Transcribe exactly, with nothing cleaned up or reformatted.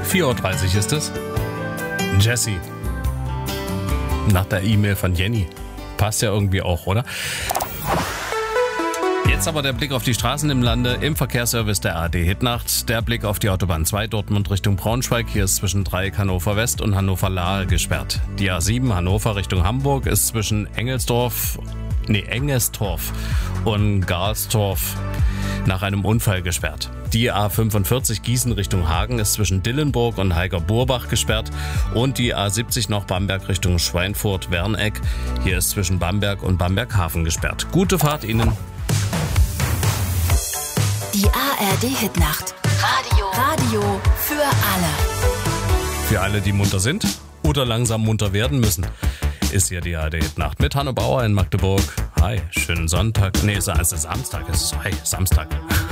vier Uhr dreißig ist es. Jessie. Nach der E-Mail von Jenny. Passt ja irgendwie auch, oder? Jetzt aber der Blick auf die Straßen im Lande im Verkehrsservice der A R D Hitnacht. Der Blick auf die Autobahn zwei Dortmund Richtung Braunschweig. Hier ist zwischen Dreieck Hannover West und Hannover Lahe gesperrt. Die A sieben Hannover Richtung Hamburg ist zwischen Engelsdorf, nee, Engestorf und Garlstorf nach einem Unfall gesperrt. Die A fünfundvierzig Gießen Richtung Hagen ist zwischen Dillenburg und Heiger-Burbach gesperrt und die A siebzig noch Bamberg Richtung Schweinfurt-Werneck. Hier ist zwischen Bamberg und Bamberg-Hafen gesperrt. Gute Fahrt Ihnen. Die A R D Hitnacht. Radio. Radio für alle. Für alle, die munter sind oder langsam munter werden müssen, ist hier die A R D Hitnacht mit Hanno Bauer in Magdeburg. Hi, schönen Sonntag. Nee, es ist Samstag. Es ist, hi, Samstag.